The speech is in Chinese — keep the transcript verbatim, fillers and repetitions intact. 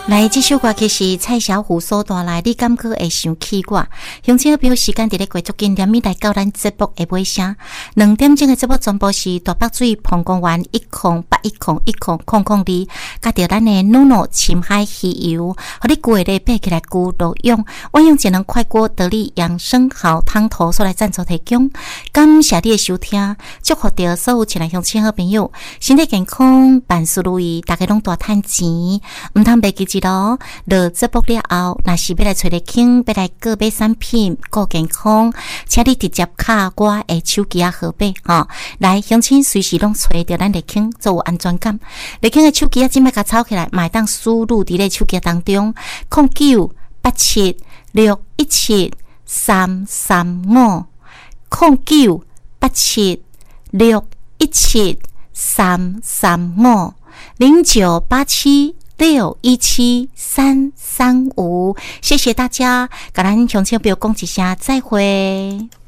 来，这首歌曲是蔡小虎所带来，你感觉会想起我。乡亲朋友，时间伫咧过足紧，连咪来到咱节目的尾声。两点钟的节目全部是大北水澎公园一空八一空一空空空二，加着咱的努努深海鱼油，和你过日爬起来咕都用，我用节能快锅得力养生好汤头所来赞助提供。感谢你的收听，祝福着所有亲爱乡亲好朋友，身体健康，万事如意，大家拢大赚钱，唔通袂记住咯。落节目了后，若是要来找你傾，要来购买产品，顾健康，请你直接卡我的手机啊号码吼，来乡亲随时拢找着咱嚟傾，做有安全感。嚟傾的手機啊，即摆甲抄起来，买当输入伫咧手機当中，零九八七六一七三三五，零九八七六一七三三五，零九八七。六一七三三五，谢谢大家，跟咱乡亲朋友讲一声再会。